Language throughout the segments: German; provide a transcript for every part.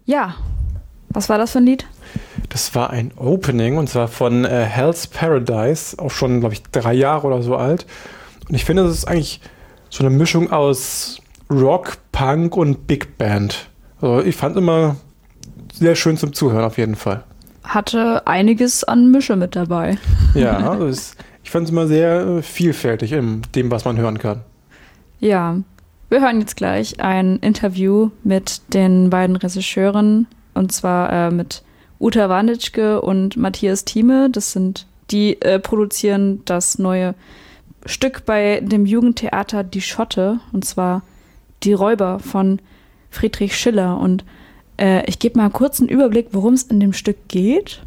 Ja, was war das für ein Lied? Das war ein Opening und zwar von Hell's Paradise, auch schon, glaube ich, 3 Jahre oder so alt. Und ich finde, das ist eigentlich so eine Mischung aus Rock, Punk und Big Band. Also ich fand immer sehr schön zum Zuhören auf jeden Fall. Hatte einiges an Mische mit dabei. Ja, ich fand es immer sehr vielfältig in dem, was man hören kann. Ja, wir hören jetzt gleich ein Interview mit den beiden Regisseuren, und zwar mit Uta Warnitschke und Matthias Thieme. Die produzieren das neue Stück bei dem Jugendtheater Die Schotte, und zwar Die Räuber von Friedrich Schiller. Und ich gebe mal kurz einen Überblick, worum es in dem Stück geht,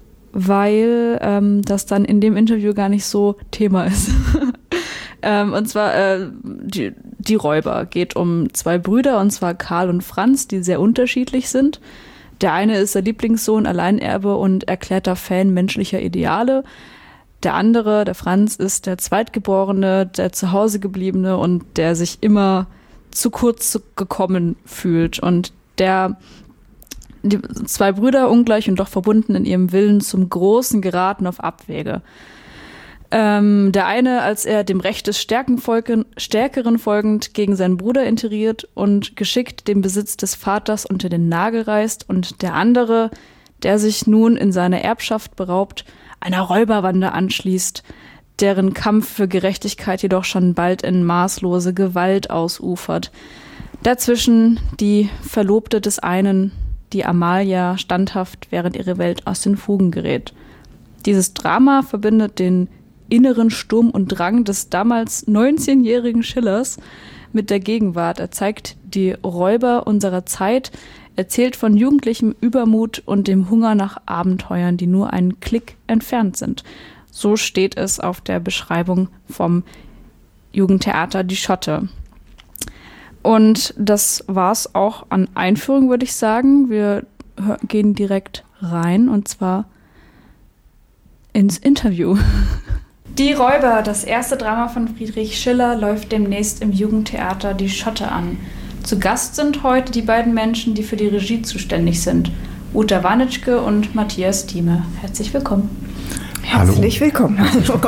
weil das dann in dem Interview gar nicht so Thema ist. Und zwar die Räuber geht um 2 Brüder, und zwar Karl und Franz, die sehr unterschiedlich sind. Der eine ist der Lieblingssohn, Alleinerbe und erklärter Fan menschlicher Ideale. Der andere, der Franz, ist der Zweitgeborene, der zu Hause gebliebene und der sich immer zu kurz gekommen fühlt. Und die 2 Brüder, ungleich und doch verbunden in ihrem Willen zum Großen, geraten auf Abwege. Der eine, als er dem Recht des Stärkeren folgend, gegen seinen Bruder intrigiert und geschickt den Besitz des Vaters unter den Nagel reißt, und der andere, der sich nun in seiner Erbschaft beraubt, einer Räuberbande anschließt, deren Kampf für Gerechtigkeit jedoch schon bald in maßlose Gewalt ausufert. Dazwischen die Verlobte des einen, die Amalia, standhaft, während ihre Welt aus den Fugen gerät. Dieses Drama verbindet den inneren Sturm und Drang des damals 19-jährigen Schillers mit der Gegenwart. Er zeigt die Räuber unserer Zeit, erzählt von jugendlichem Übermut und dem Hunger nach Abenteuern, die nur einen Klick entfernt sind. So steht es auf der Beschreibung vom Jugendtheater Die Schotte. Und das war's auch an Einführung, würde ich sagen. Wir gehen direkt rein, und zwar ins Interview. Die Räuber, das erste Drama von Friedrich Schiller, läuft demnächst im Jugendtheater Die Schotte an. Zu Gast sind heute die beiden Menschen, die für die Regie zuständig sind. Uta Warnitschke und Matthias Thieme. Herzlich willkommen. Herzlich willkommen.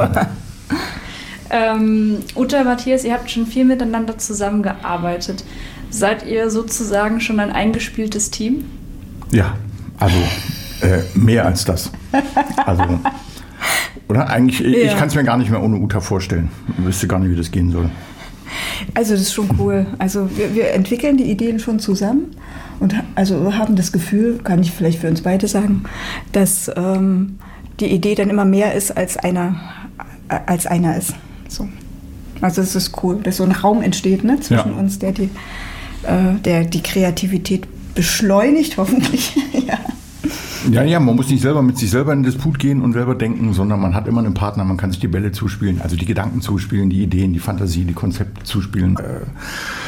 Uta, Matthias, ihr habt schon viel miteinander zusammengearbeitet. Seid ihr sozusagen schon ein eingespieltes Team? Ja, also mehr als das. Also, oder? Eigentlich, ich kann es mir gar nicht mehr ohne Uta vorstellen. Ich wüsste gar nicht, wie das gehen soll. Also das ist schon cool. Also wir entwickeln die Ideen schon zusammen und also haben das Gefühl, kann ich vielleicht für uns beide sagen, dass die Idee dann immer mehr ist, als einer ist. So. Also es ist cool, dass so ein Raum entsteht, ne, zwischen uns, der die Kreativität beschleunigt, hoffentlich. Ja, man muss nicht selber mit sich selber in den Disput gehen und selber denken, sondern man hat immer einen Partner, man kann sich die Bälle zuspielen, also die Gedanken zuspielen, die Ideen, die Fantasie, die Konzepte zuspielen.